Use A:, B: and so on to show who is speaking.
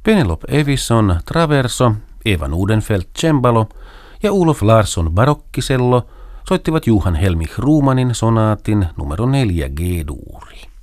A: Penelope Evison traverso, Eva Nordenfeldt cembalo ja Olof Larsson barokkisello soittivat Johan Helmich Rumanin sonaatin numero 4 G-duuri.